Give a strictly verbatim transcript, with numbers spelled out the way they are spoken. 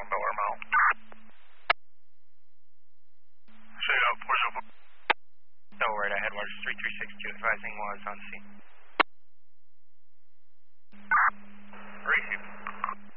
one Bel Air Mile. Say uh, four zero four. No word, I had one three three six two advising was on scene.